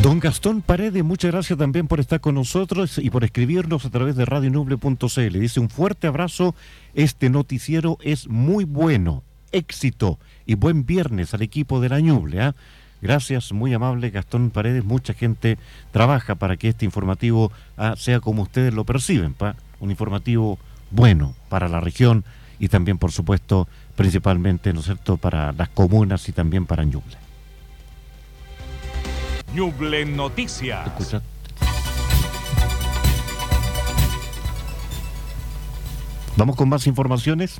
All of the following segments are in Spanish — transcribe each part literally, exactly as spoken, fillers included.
Don Gastón Paredes, muchas gracias también por estar con nosotros y por escribirnos a través de radio ñuble punto c l. Dice: un fuerte abrazo, este noticiero es muy bueno, éxito y buen viernes al equipo de la Ñuble. ¿eh? Gracias, muy amable Gastón Paredes. Mucha gente trabaja para que este informativo ah, sea como ustedes lo perciben, pa, un informativo bueno para la región y también, por supuesto, principalmente, ¿no es cierto?, para las comunas y también para Ñuble. Ñuble Noticias. ¿Escucha? Vamos con más informaciones.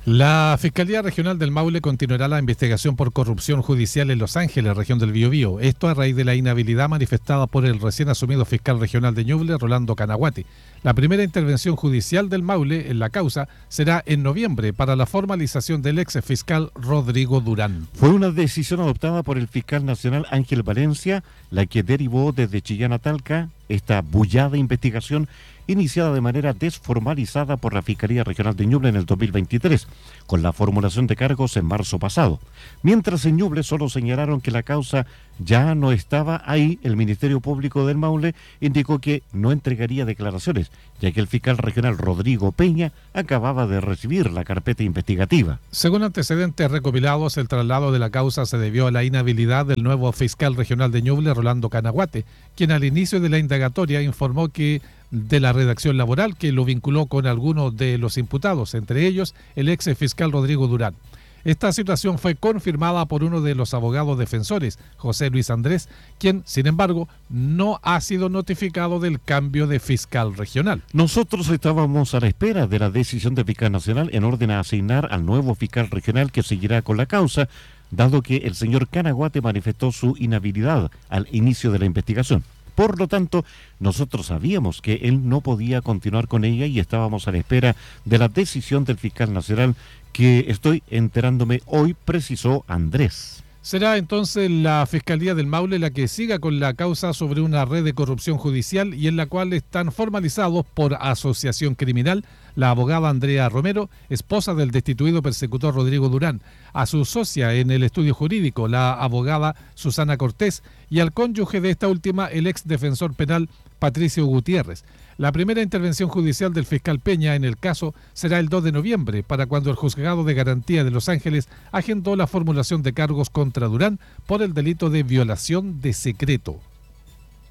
La Fiscalía Regional del Maule continuará la investigación por corrupción judicial en Los Ángeles, región del Biobío. Esto a raíz de la inhabilidad manifestada por el recién asumido fiscal regional de Ñuble, Rolando Canaguati. La primera intervención judicial del Maule en la causa será en noviembre para la formalización del ex fiscal Rodrigo Durán. Fue una decisión adoptada por el fiscal nacional Ángel Valencia, la que derivó desde Chillán a Talca esta bullada investigación iniciada de manera desformalizada por la Fiscalía Regional de Ñuble en el dos mil veintitrés, con la formulación de cargos en marzo pasado. Mientras en Ñuble solo señalaron que la causa ya no estaba ahí, el Ministerio Público del Maule indicó que no entregaría declaraciones, ya que el fiscal regional Rodrigo Peña acababa de recibir la carpeta investigativa. Según antecedentes recopilados, el traslado de la causa se debió a la inhabilidad del nuevo fiscal regional de Ñuble, Rolando Canaguate, quien al inicio de la indagatoria informó que de la redacción laboral que lo vinculó con algunos de los imputados, entre ellos el ex fiscal Rodrigo Durán. Esta situación fue confirmada por uno de los abogados defensores, José Luis Andrés, quien, sin embargo, no ha sido notificado del cambio de fiscal regional. Nosotros estábamos a la espera de la decisión del fiscal nacional en orden a asignar al nuevo fiscal regional que seguirá con la causa, dado que el señor Canaguate manifestó su inhabilidad al inicio de la investigación. Por lo tanto, nosotros sabíamos que él no podía continuar con ella y estábamos a la espera de la decisión del fiscal nacional, que estoy enterándome hoy, precisó Andrés. Será entonces la Fiscalía del Maule la que siga con la causa sobre una red de corrupción judicial y en la cual están formalizados por asociación criminal la abogada Andrea Romero, esposa del destituido persecutor Rodrigo Durán, a su socia en el estudio jurídico, la abogada Susana Cortés, y al cónyuge de esta última, el ex defensor penal Patricio Gutiérrez. La primera intervención judicial del fiscal Peña en el caso será el dos de noviembre, para cuando el Juzgado de Garantía de Los Ángeles agendó la formulación de cargos contra Durán por el delito de violación de secreto.